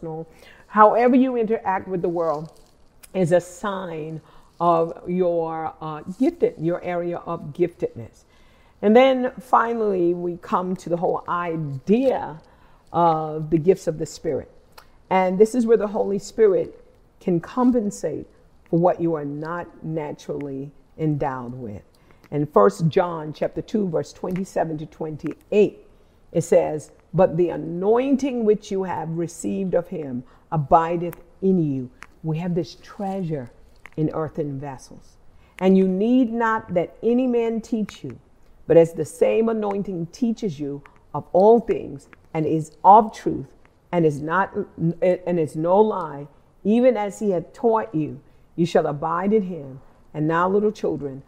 personal. However you interact with the world is a sign of your your area of giftedness. And then finally, we come to the whole idea of the gifts of the Spirit. And this is where the Holy Spirit can compensate for what you are not naturally endowed with. In 1 John chapter 2, verse 27 to 28, it says, "But the anointing which you have received of him abideth in you." We have this treasure in earthen vessels. "And you need not that any man teach you, but as the same anointing teaches you of all things, and is of truth, and is no lie, even as he hath taught you, you shall abide in him. And now, little children,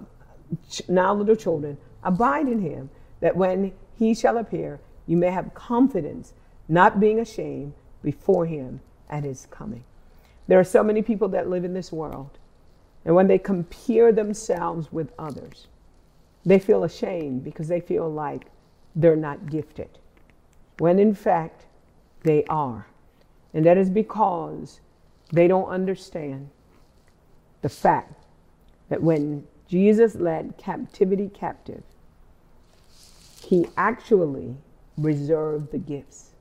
abide in him, that when he shall appear, you may have confidence, not being ashamed before him at his coming." There are so many people that live in this world, and when they compare themselves with others, they feel ashamed because they feel like they're not gifted, when in fact they are. And that is because they don't understand the fact that when Jesus led captivity captive, he actually reserved the gifts.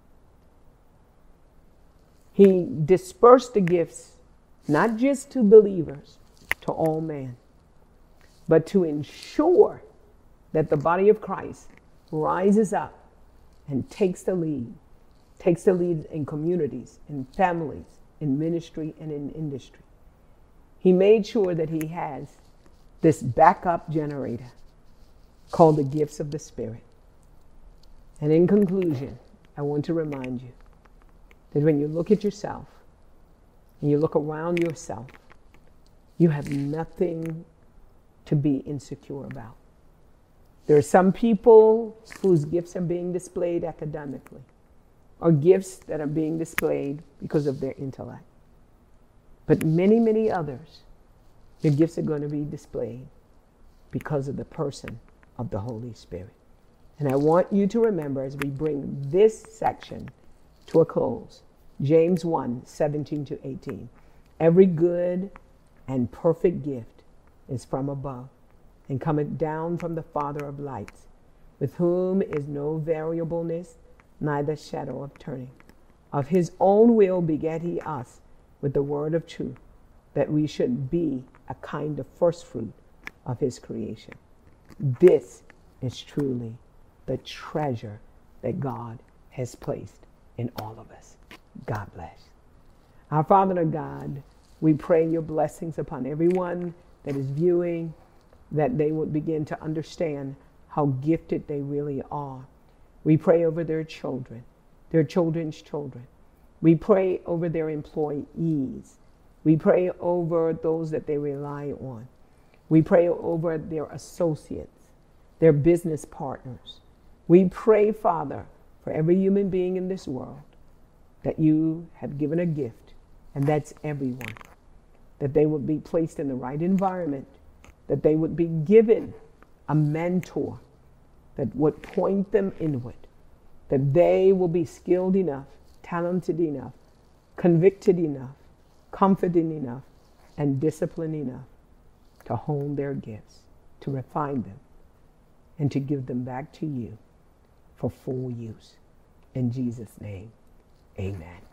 He dispersed the gifts, not just to believers, to all men, but to ensure that the body of Christ rises up and takes the lead in communities, in families, in ministry, and in industry. He made sure that he has this backup generator called the gifts of the Spirit. And in conclusion, I want to remind you that when you look at yourself and you look around yourself, you have nothing to be insecure about. There are some people whose gifts are being displayed academically, or gifts that are being displayed because of their intellect. But many, many others, their gifts are going to be displayed because of the person of the Holy Spirit. And I want you to remember, as we bring this section to a close, James 1, 17 to 18. "Every good and perfect gift is from above, and cometh down from the Father of lights, with whom is no variableness, neither shadow of turning. Of his own will begat he us with the word of truth, that we should be a kind of first fruit of his creation." This is truly the treasure that God has placed in all of us. God bless. Our Father and God, we pray your blessings upon everyone that is viewing, that they would begin to understand how gifted they really are. We pray over their children, their children's children. We pray over their employees. We pray over those that they rely on. We pray over their associates, their business partners. We pray, Father, for every human being in this world, that you have given a gift, and that's everyone, that they would be placed in the right environment, that they would be given a mentor that would point them inward, that they will be skilled enough, talented enough, convicted enough, confident enough, and disciplined enough to hone their gifts, to refine them, and to give them back to you for full use. In Jesus' name, amen.